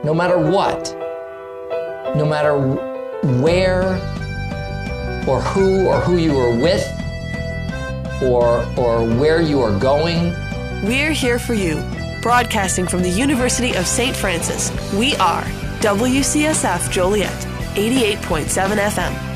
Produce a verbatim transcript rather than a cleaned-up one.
no matter what, no matter where or who or who you are with or, or where you are going. We're here for you, broadcasting from the University of Saint Francis. We are W C S F Joliet, eighty-eight point seven F M.